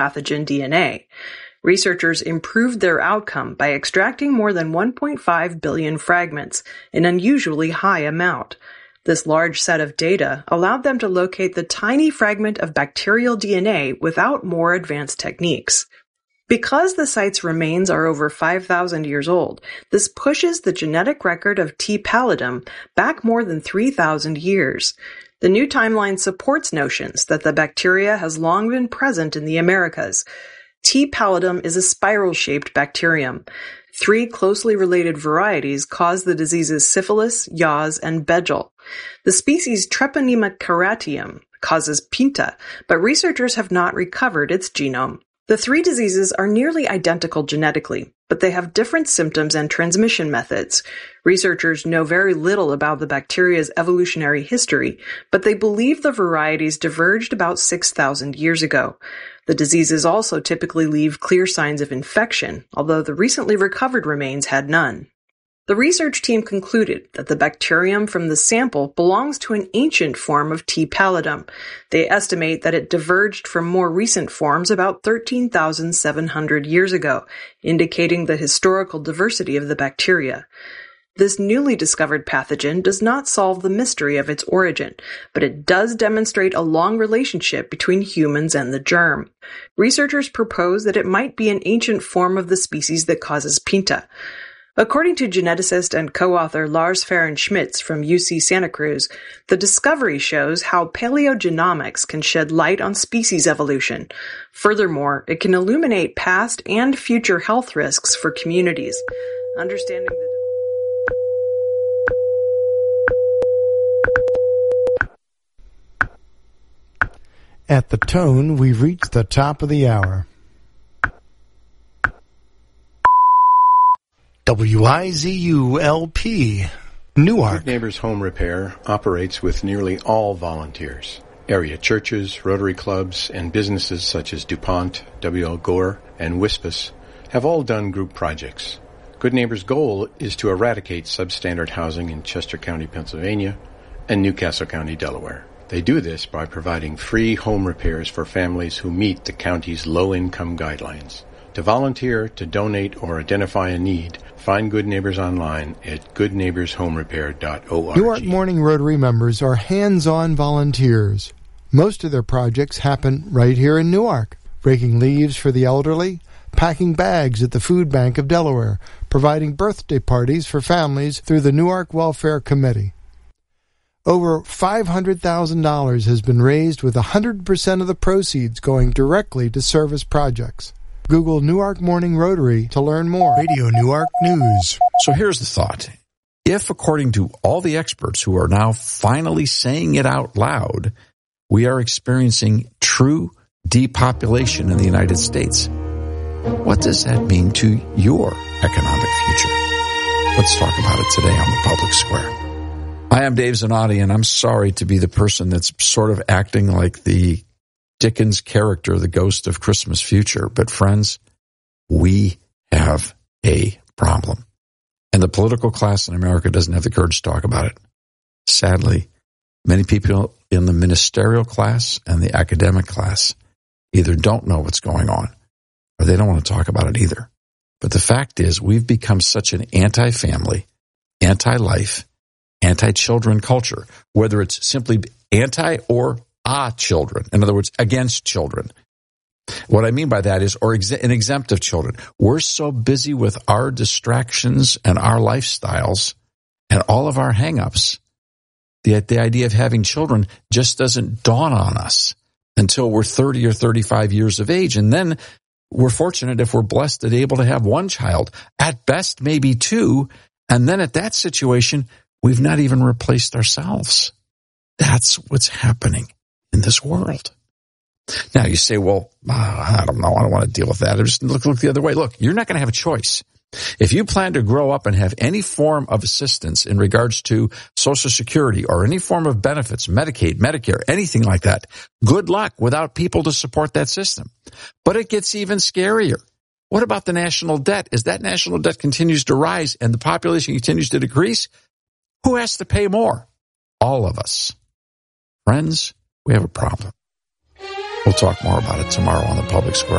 pathogen DNA. Researchers improved their outcome by extracting more than 1.5 billion fragments, an unusually high amount. This large set of data allowed them to locate the tiny fragment of bacterial DNA without more advanced techniques. Because the site's remains are over 5,000 years old, this pushes the genetic record of T. pallidum back more than 3,000 years. The new timeline supports notions that the bacteria has long been present in the Americas. T. pallidum is a spiral-shaped bacterium. 3 closely related varieties cause the diseases syphilis, yaws, and Begel. The species Treponema caratium causes Pinta, but researchers have not recovered its genome. The 3 diseases are nearly identical genetically, but they have different symptoms and transmission methods. Researchers know very little about the bacteria's evolutionary history, but they believe the varieties diverged about 6,000 years ago. The diseases also typically leave clear signs of infection, although the recently recovered remains had none. The research team concluded that the bacterium from the sample belongs to an ancient form of T. pallidum. They estimate that it diverged from more recent forms about 13,700 years ago, indicating the historical diversity of the bacteria. This newly discovered pathogen does not solve the mystery of its origin, but it does demonstrate a long relationship between humans and the germ. Researchers propose that it might be an ancient form of the species that causes Pinta. According to geneticist and co-author Lars Fahrenschmitz from UC Santa Cruz, the discovery shows how paleogenomics can shed light on species evolution. Furthermore, it can illuminate past and future health risks for communities. Understanding the At the tone, we've reached the top of the hour. WIZU-LP, Newark. Good Neighbors Home Repair operates with nearly all volunteers. Area churches, Rotary clubs, and businesses such as DuPont, W.L. Gore, and Wispus have all done group projects. Good Neighbors' goal is to eradicate substandard housing in Chester County, Pennsylvania, and Newcastle County, Delaware. They do this by providing free home repairs for families who meet the county's low-income guidelines. To volunteer, to donate, or identify a need, find Good Neighbors online at goodneighborshomerepair.org. Newark Morning Rotary members are hands-on volunteers. Most of their projects happen right here in Newark, raking leaves for the elderly, packing bags at the Food Bank of Delaware, providing birthday parties for families through the Newark Welfare Committee. Over $500,000 has been raised with 100% of the proceeds going directly to service projects. Google Newark Morning Rotary to learn more. Radio Newark News. So here's the thought. If, according to all the experts who are now finally saying it out loud, we are experiencing true depopulation in the United States, what does that mean to your economic future? Let's talk about it today on the Public Square. Hi, I'm Dave Zanotti, and I'm sorry to be the person that's sort of acting like the Dickens character, the ghost of Christmas future. But friends, we have a problem. And the political class in America doesn't have the courage to talk about it. Sadly, many people in the ministerial class and the academic class either don't know what's going on or they don't want to talk about it either. But the fact is, we've become such an anti-family, anti-life, anti-children culture, whether it's simply anti or children. In other words, against children. What I mean by that is, or an exempt of children. We're so busy with our distractions and our lifestyles and all of our hang-ups, the idea of having children just doesn't dawn on us until we're 30 or 35 years of age. And then we're fortunate if we're blessed and able to have one child, at best maybe 2. And then at that situation, we've not even replaced ourselves. That's what's happening in this world. Now you say, well, I don't know. I don't want to deal with that. Just look the other way. Look, you're not going to have a choice. If you plan to grow up and have any form of assistance in regards to Social Security or any form of benefits, Medicaid, Medicare, anything like that, good luck without people to support that system. But it gets even scarier. What about the national debt? As that national debt continues to rise and the population continues to decrease, who has to pay more? All of us. Friends, we have a problem. We'll talk more about it tomorrow on the Public Square.